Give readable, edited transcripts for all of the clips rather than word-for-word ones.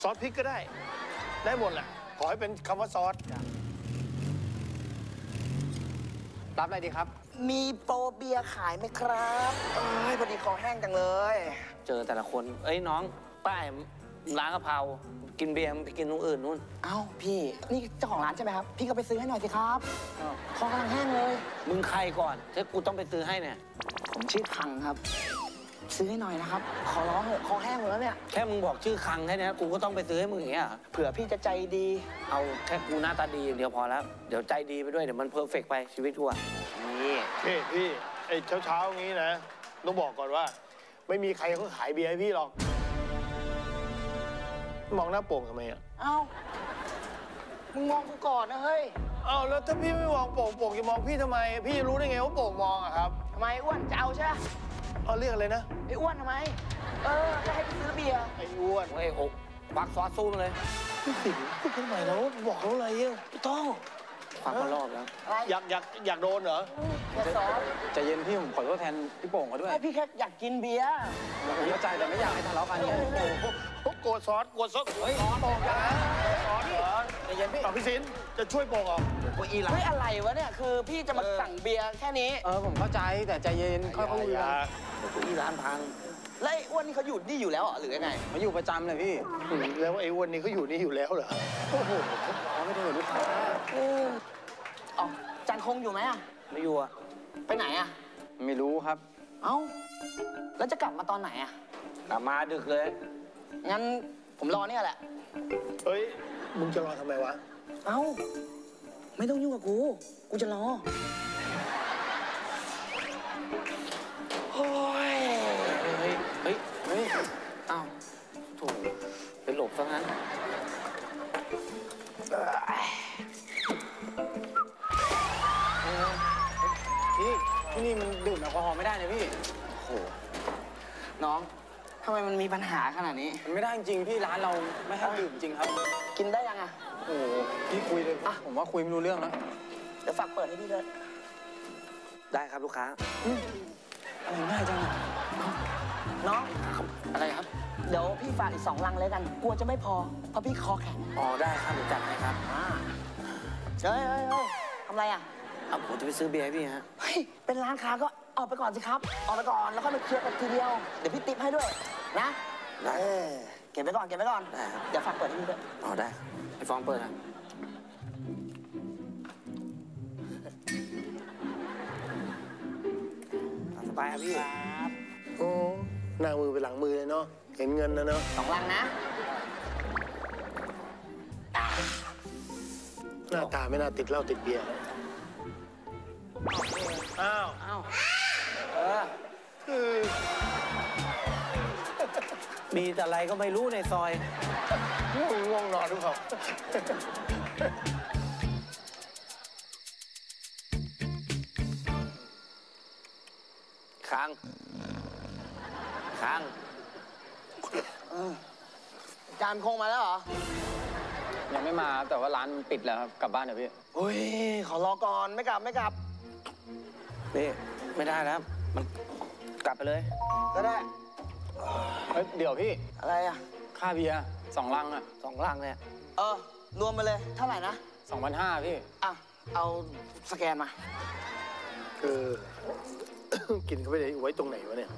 ซอสพริกก็ได้ได้หมดแหละขอให้เป็นคำว่าซอสรับอะไรดีครับมีโปรเบียร์ขายไหมครับพอดีคอแห้งจังเลยเจอแต่ละคนเอ้ยน้องป้ายร้านกะเพรากินเบียร์ไปกินตรงอื่นนู่นเอ้าพี่นี่เจ้าของร้านใช่ไหมครับพี่ก็ไปซื้อให้หน่อยสิครับคอกำลังแห้งเลยมึงใครก่อนถ้ากูต้องไปซื้อให้เนี่ยผมชื่อคังครับซื้อให้หน่อยนะครับขอร้องเถอะคอแห้งหมดแล้วเนี่ยแค่มึงบอกชื่อคังแค่นี้กูก็ต้องไปซื้อให้มึงอย่างเงี้ยเผื่อพี่จะใจดีเอาแค่กูหน้าตาดีอย่างเดียวพอแล้วเดี๋ยวใจดีไปด้วยเดี๋ยวมันเพอร์เฟกต์ไปชีวิตกูอ่ะนี่พี่ไอ้เช้าๆงี้นะต้องบอกก่อนว่าไม่มีใครเขาขายเบียร์ให้พี่หรอกมองหน้าโป่งทำไมอ่ะเอ้ามึงมองกูก่อนนะเฮ้ยเอ้าแล้วถ้าพี่ไม่มองโป่งจะมองพี่ทำไมพี่รู้ได้ไงว่าโป่งมองอะครับทำไมอ้วนจะเอาใช่ไหมเอาเรียกอะไรนะไอ้อ้วนทำไมจะให้ไปซื้อเบียร์ไอ้อ้วนไอ้อกควักซอสสู้มาเลยพี่สิงพูดทำไมแล้วบอกเขาอะไรอ่ะต้องควักมารอบแล้วอยากโดนเหรอแค่ซอสใจเย็นพี่ผมขอโทษแทนพี่โป่งเขาด้วยพี่แค่อยากกินเบียร์ผมเข้าใจแต่ไม่อยากให้ทะเลาะกันไงโกรธซอสเฮ้ยโป่งกันนะซอสเหรอใจเย็นพี่สินจะช่วยโป่งเหรอเฮ้ยอะไรวะเนี่ยคือพี่จะมาสั่งเบียร์แค่นี้ผมเข้าใจแต่ใจเย็นค่อยๆคุยกันที่ร้านพังแล้วไอ้อ้วนนี่เขาอยู่นี่อยู่แล้วหรือยังไงมาอยู่ประจำเลยพี่แล้วไอ้อ้วนนี่เขาอยู่นี่อยู่แล้วเหรอโอ้โหเขาไม่ได้อยู่ลูกค้าอ๋อจันคงอยู่ไหมอ่ะไม่อยู่อ่ะไปไหนอ่ะไม่รู้ครับเอ้าแล้วจะกลับมาตอนไหนอ่ะกลับมาดึกเลยงั้นผมรอเนี่ยแหละเฮ้ยมึงจะรอทำไมวะเอ้าไม่ต้องยุ่งกับกูจะรอโอ้ยเฮ้ยอ้าวถูกไปหลบซะงั้นที่นี่มันดื่มแอลกอฮอล์ไม่ได้นะพี่โอ้น้องทำไมมันมีปัญหาขนาดนี้มันไม่ได้จริงพี่ร้านเราไม่ให้ดื่มจริงครับกินได้ยังอ่ะโอ้พี่คุยเลยผมว่าคุยไม่รู้เรื่องแล้วเดี๋ยวฝากเปิดให้พี่ด้วยได้ครับลูกค้าอะไรง่ายจังน้องอะไรครับเดี๋ยวพี่ฝากอีก2 ลังเลยกันกลัวจะไม่พอเพราะพี่คอแข็งอ๋อได้ครับเดี๋ยวจัดให้ครับเฮ้ยทำไรอ่ะผมจะไปซื้อเบียร์ให้พี่ฮะเฮ้ยเป็นร้านค้าก็ออกไปก่อนสิครับออกไปก่อนแล้วก็มาเคลียร์กันทีเดียวเดี๋ยวพี่ติ๊บให้ด้วยนะได้เก็บไว้ก่อนได้ครับเดี๋ยวฝากเปิดให้พี่ด้วยอ๋อได้ไอ้ฟองเปิดนะสบายครับพี่ครับโอ้หน้ามือไปหลังมือเลยเนาะเห็นเงินนะเนาะ 2 ลังนะหน้าตาไม่น่าติดเหล้าติดเบียร์อ้าวคือมีแต่อะไรก็ไม่รู้ในซอยง่วงนอนหรือเปล่าค้างจานคงมาแล้วเหรอยังไม่มาแต่ว่าร้านปิดแล้วครับกลับบ้านเดี๋ยวพี่โอ้ยขอรอก่อนไม่กลับนี่ไม่ได้แล้วมันกลับไปเลยก็ได้เดี๋ยวพี่อะไรอ่ะค่าเบียร์2 ลังอ่ะ 2 ลังเนี่ยรวมไปเลยเท่าไหร่นะ 2,500พี่เอาสแกนมากินเข้าไปเลยไว้ตรงไหนวะเนี่ย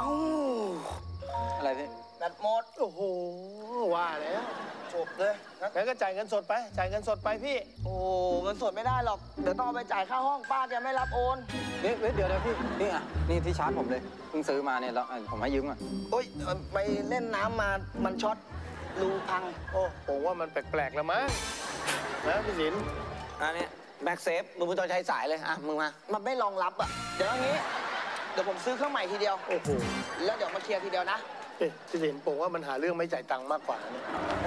อะไรพี่แบตหมดโอ้โหว่าแล้วจบเลยงั้นก็จ่ายเงินสดไปพี่โอ้เงินสดไม่ได้หรอกเดี๋ยวต้องเอาไปจ่ายค่าห้องป้าแกไม่รับโอนเดี๋ยวพี่นี่ที่ชาร์จผมเลยเพิ่งซื้อมาเนี่ยแล้วผมให้ยืมอ่ะโอ้ยไปเล่นน้ำมามันช็อตรูพังผมว่ามันแปลกๆแล้วมั้งนะพี่สินอันนี้แบ็กเซฟมึงไม่ต้องใช้สายเลยมึงมามันไม่รองรับเดี๋ยวอย่างนี้เดี๋ยวผมซื้อเครื่องใหม่ทีเดียวโอ้โหแล้วเดี๋ยวมาเคลียร์ทีเดียวนะพี่สินผมว่ามันหาเรื่องไม่จ่ายตังค์มากกว่าเนี่ย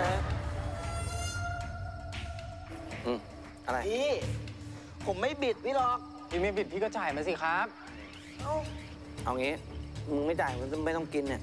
อะไรพี่ผมไม่บิดพี่หรอกพี่ไม่บิดพี่ก็จ่ายมาสิครับเอางี้มึงไม่จ่ายมึงไม่ต้องกินเนี่ย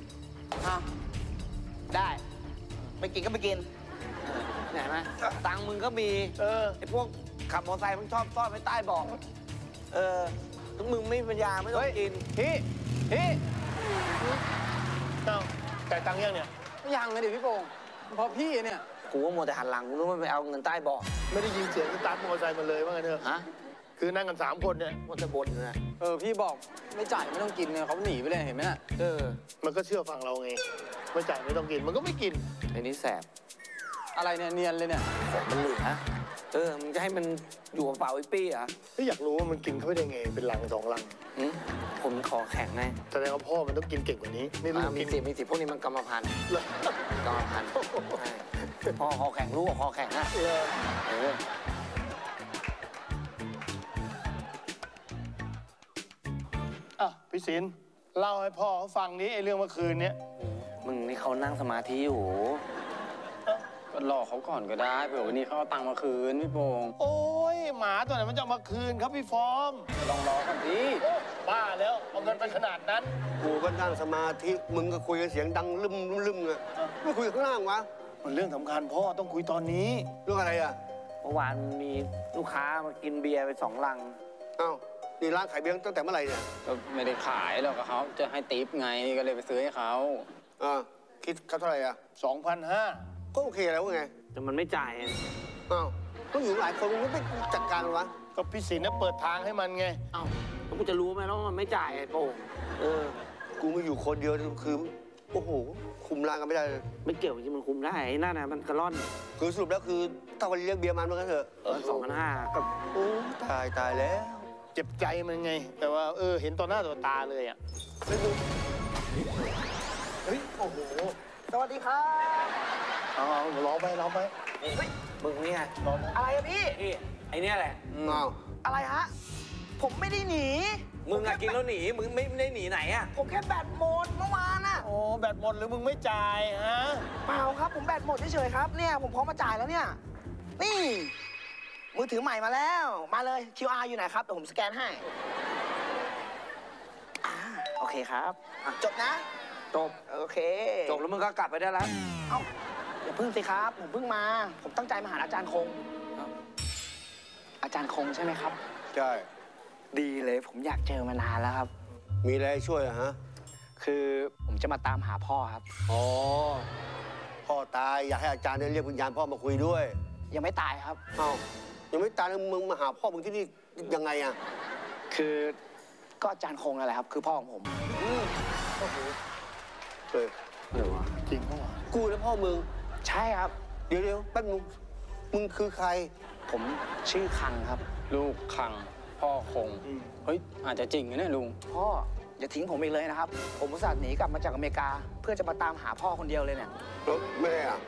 ได้ไม่กินก็ไม่กินไหนไหมตังมึงก็มีไอ้พวกขับมอเตอร์ไซค์มึงชอบซ่อนไว้ใต้เบาะทุกมึงไม่มีปัญญาไม่ต้องกินพี่จ่ายตังค์ยังเนี่ยยังเลยดิพี่โป่งเพราะพี่เนี่ยกูก็มัวแต่หันหลังกูนึกว่าไปเอาเงินใต้เบาะไม่ได้ยินเสียงสตาร์ทมอเตอร์ไซค์มาเลยว่าไงเถอะฮะคือนั่งกัน3 คนเนี่ยมัวแต่บ่นอยู่นะพี่บอกไม่จ่ายไม่ต้องกินเนี่ยเขาหนีไปเลยเห็นไหมน่ะมันก็เชื่อฟังเราไงไม่จ่ายไม่ต้องกินมันก็ไม่กินไอ้นี่แสบอะไรเนี่ยเนียนเลยเนี่ยของมันเหลือมึงจะให้มันอยู่กับเปล่าไอ้ปี้เหรออยากรู้ว่ามันกินเข้าไปได้ไงเป็นลัง2 ลังผมคอแข็งไงแสดงว่าพ่อมันต้องกินเก่งกว่านี้นี่ลูกมีกินสิพวกนี้มันกรรมพันธุ์เหรอกรรมพันธุ์ใช่พ่อคอแข็งลูกก็คอแข็งอะเหรอ อ่ะพี่ศิลป์เล่าให้พ่อเขาฟังนี้ไอ้เรื่องเมื่อคืนเนี้ยมึงนี่เขานั่งสมาธิอยู่ก็รอเขาก่อนก็ได้เผื่อวันนี้เขาเอาตังค์มาคืนพี่โป่งโอ้ยหมาตัวไหนมันจะเอามาคืนครับพี่ฟอร์มลองรอก่อนพี่บ้าแล้วเอาเงินไปขนาดนั้นกูก็นั่งสมาธิ มึงก็คุยกันเสียงดังลืมลืมไงไม่คุยข้างล่างวะมันเรื่องสำคัญพ่อต้องคุยตอนนี้เรื่องอะไรอ่ะเมื่อวานมีลูกค้ามากินเบียร์ไป2 ลังอ้าวนี่ร้านขายเบียร์ตั้งแต่เมื่อไหร่เนี่ยก็ไม่ได้ขายหรอกเขาจะให้ติปไงก็เลยไปซื้อให้เขาคิดค่าเท่าไหร่อ่ะ 2,500 ก็โอเคแล้วไงแต่มันไม่จ่ายอ้าวต้องอยู่หลายคนมึงไม่จัดการมันวะก็พี่ศิลป์น่ะเปิดทางให้มันไงเอ้าแล้วกูจะรู้ไหมแล้วว่ามันไม่จ่ายไอ้โป่งกูมาอยู่คนเดียวคือโอ้โหคุมร้านกันไม่ได้เลยไม่เกี่ยวที่มันคุมได้ไอ้นั่นนะมันกระล่อนคือสรุปแล้วคือถ้าวันเลี้ยงเบียร์มันกันเถอะ 2,500กับโอ้ตายแล้วเจ็บใจมันไง แต่ว่าเห็นต่อหน้าต่อตาเลยอ่ะเฮ้ยดูเฮ้ยโอ้โหสวัสดีครับเอาร้องไปมึงเนี่ยอะไรอะพี่ไอ้เนี่ยแหละอ้าวอะไรฮะ ผมไม่ได้หนีมึงอะกินแล้วหนีมึงไม่ได้หนีไหนอะผมแค่แบตหมดเมื่อวานน่ะโอ้แบตหมดหรือมึงไม่จ่ายฮะเปล่าครับ ผมแบตหมดเฉยๆครับ เนี่ยผมพร้อมมาจ่ายแล้วเนี่ย นี่ มือถือใหม่มาแล้ว มาเลย QR อยู่ไหนครับ เดี๋ยวผมสแกนให้โอเคครับจบนะจบโอเคจบแล้วมึงก็กลับไปได้แล้วเอ้าอย่าพึ่งสิครับ ผมเพิ่งมา ผมตั้งใจมาหาอาจารย์คง อาจารย์คงใช่ไหมครับใช่ดีเลยผมอยากเจอมานานแล้วครับมีอะไรให้ช่วยอะฮะคือผมจะมาตามหาพ่อครับอ๋อพ่อตายอยากให้อาจารย์ได้เรียกวิญญาณพ่อมาคุยด้วยยังไม่ตายครับเอ้ายังไม่ตายแล้วมึงมาหาพ่อมึงที่นี่ยังไงอ่ะคือก็อาจารย์คงนั่นแหละครับ คือพ่อของผมเฮ้ยจริงป่ะวะกูแล้วพ่อมึงใช่ครับเดี๋ยวแป๊บนึงมึงคือใครผมชื่อคังครับลูกคังพ่อคงเฮ้ยอาจจะจริงนะเนี่ยลุงพ่ออย่าทิ้งผมอีกเลยนะครับ ผมอุตส่าห์หนีกลับมาจากอเมริกา เพื่อจะมาตามหาพ่อคนเดียวเลยเนี่ยแล้วแม่อ่ะ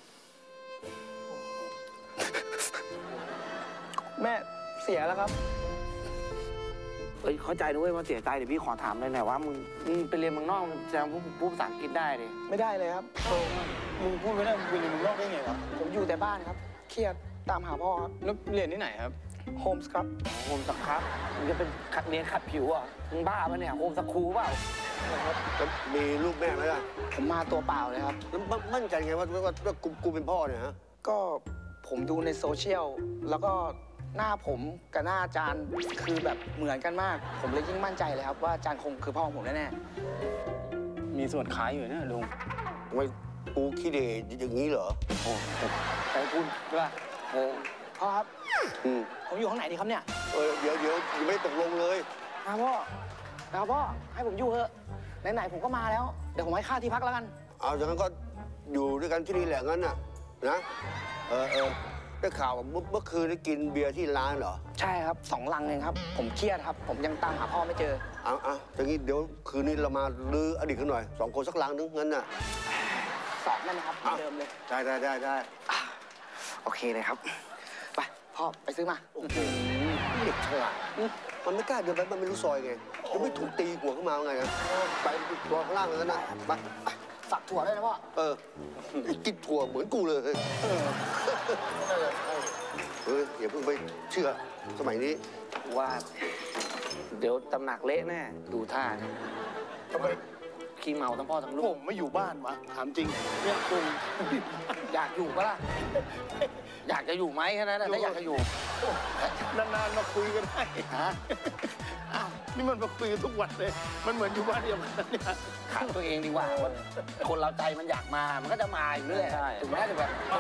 แม่เสียแล้วครับเอ้ยเข้าใจด้วยว่าเสียใจเดี๋ยวพี่ขอถามเลยหน่อยว่ามึงไปเรียนเมืองนอกมึงแสดงพูดภาษาอังกฤษได้ดิไม่ได้เลยครับมึงพูดไม่ได้มึงไปเรียนเมืองนอกได้ไงวะผมอยู่แต่บ้านครับ เครียดตามหาพ่อครับแล้วเรียนที่ไหนครับโฮมส์ครับโฮมสักครับมึงจะเป็นเรียนขัดผิวอ่ะมึงบ้าปะเนี่ยโฮมสักครูเปล่าแล้วมีลูกแม่ไหมล่ะผมมาตัวเปล่าเลยครับแล้วมั่นใจไงว่ากูเป็นพ่อเนี่ยฮะก็ผมดูในโซเชียล แล้วก็หน้าผมกับหน้าอาจารย์คือแบบเหมือนกันมาก ผมเลยยิ่งมั่นใจเลยครับว่าอาจารย์คงคือพ่อของผมแน่มีส่วนขายอยู่เนี่ยลุงทำไมกูขี้เดชอย่างนี้เหรอใครพูดใช่ป่ะๆพ่อครับอืมผมอยู่ข้างไหนดีครับเนี่ยเดี๋ยวยังไม่ได้ตกลงเลยนะพ่อให้ผมอยู่เถอะไหนๆผมก็มาแล้ว เดี๋ยวผมให้ค่าที่พักแล้วกันเอาอย่างนั้นก็อยู่ด้วยกันที่นี่แหละงั้นน่ะนะได้ข่าวว่าเมื่อคืนได้กินเบียร์ที่ร้านเหรอใช่ครับ2 ลังเองครับ ผมเครียดครับ ผมยังตามหาพ่อไม่เจอเอาอย่างนี้เดี๋ยวคืนนี้เรามาลื้ออดีตกันหน่อย2 คนสักลังนึงงั้นน่ะสอบได้ไหมครับเหมือนเดิมเลยได้โอเคเลยครับ ไปพ่อไปซื้อมาโอ้โหเด็กฉลาดมันไม่กล้าเดินไปมันไม่รู้ซอยไงแล้วไม่ถูกตีหัวเข้ามาไงนะไปรอข้างล่างเลยนะไปฝักถั่วด้วยนะพ่อกินถั่วเหมือนกูเลยอย่าเพิ่งไปเชื่อสมัยนี้ว่า เดี๋ยวตำหนักเละแน่ดูท่าเนี่ยทำไมขี้เมาทั้งพ่อทั้งลูผกมไม่อยู่บ้านวะถามจริงเนี่ยกูอยากอยู่ปะล่ะอยากจะอยู่ไหมแค่นั้นนะถ้าอยากจะอยู่นานๆมาคุยกันได้ฮะอ้าวนี่มันมาคุยกันทุกวันเลย มันเหมือนอยู่บ้านเดียวกันนะเนี่ยขังตัวเองดีกว่าว่าคนเราใจมันอยากมา มันก็จะมาอยู่เรื่อยใช่ถึงแม้จะแบบ